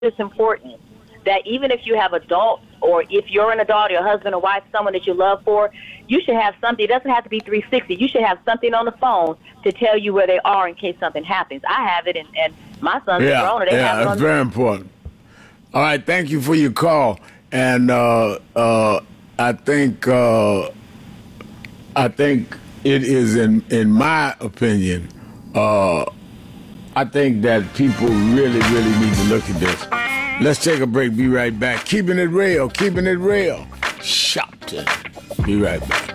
it's important that even if you have adults, or if you're an adult, your husband or wife, someone that you love for, you should have something. It doesn't have to be 360. You should have something on the phone to tell you where they are in case something happens. I have it, and my sons are grown, and they have it on. That's very important. All right, thank you for your call. And I think it is, in my opinion, I think that people really need to look at this. Let's take a break. Be right back. Keeping it real. Shopton. Be right back.